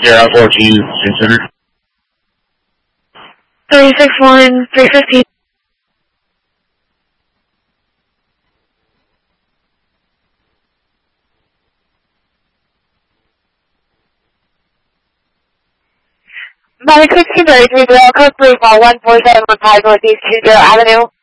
Sierra 14, Student Center. 361, 315. Mike 1633, code 34147 on Northeast 20 Avenue.